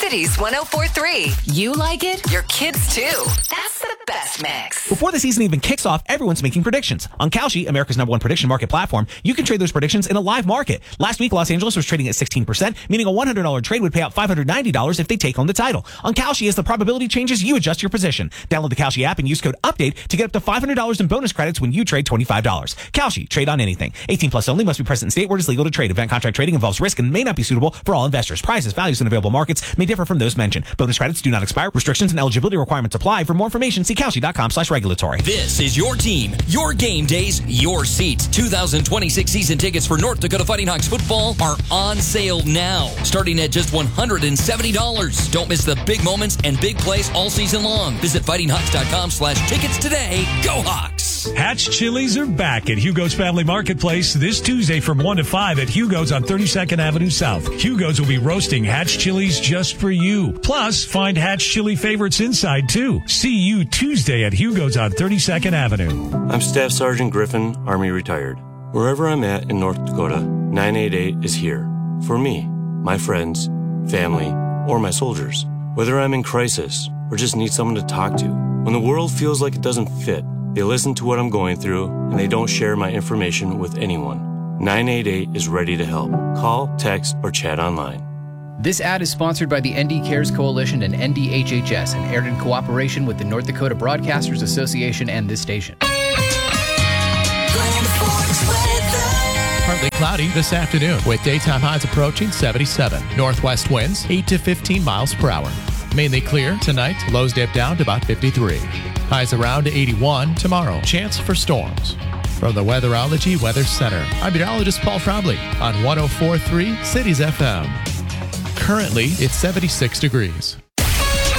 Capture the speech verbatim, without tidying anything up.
Cities one oh four point three. You like it, your kids too. That's the best mix. Before the season even kicks off, everyone's making predictions. On Kalshi, America's number one prediction market platform, you can trade those predictions in a live market. Last week, Los Angeles was trading at sixteen percent, meaning a one hundred dollars trade would pay out five hundred ninety dollars if they take home the title. On Kalshi, as the probability changes, you adjust your position. Download the Kalshi app and use code UPDATE to get up to five hundred dollars in bonus credits when you trade twenty-five dollars. Kalshi, trade on anything. eighteen plus only, must be present in state where it is legal to trade. Event contract trading involves risk and may not be suitable for all investors. Prices, values, and available markets may differ from those mentioned. Bonus credits do not expire. Restrictions and eligibility requirements apply. For more information, see Kalshi.com slash regulatory. This is your team, your game days, your seats. two thousand twenty-six season tickets for North Dakota Fighting Hawks football are on sale now, starting at just one hundred seventy dollars. Don't miss the big moments and big plays all season long. Visit fightinghawks.com slash tickets today. Go Hawks! Hatch Chili's are back at Hugo's Family Marketplace this Tuesday from one to five at Hugo's on thirty-second Avenue South. Hugo's will be roasting Hatch Chili's just for you. Plus, find Hatch Chili favorites inside, too. See you Tuesday at Hugo's on thirty-second Avenue. I'm Staff Sergeant Griffin, Army retired. Wherever I'm at in North Dakota, nine eight eight is here. For me, my friends, family, or my soldiers. Whether I'm in crisis or just need someone to talk to. When the world feels like it doesn't fit, they listen to what I'm going through and they don't share my information with anyone. nine eight eight is ready to help. Call, text, or chat online. This ad is sponsored by the N D Cares Coalition and N D H H S and aired in cooperation with the North Dakota Broadcasters Association and this station. Partly cloudy this afternoon with daytime highs approaching seventy-seven. Northwest winds eight to fifteen miles per hour. Mainly clear tonight. Lows dip down to about fifty-three. Highs around eighty-one tomorrow. Chance for storms. From the Weatherology Weather Center, I'm meteorologist Paul Trombley on one oh four point three Cities F M. Currently, it's seventy-six degrees.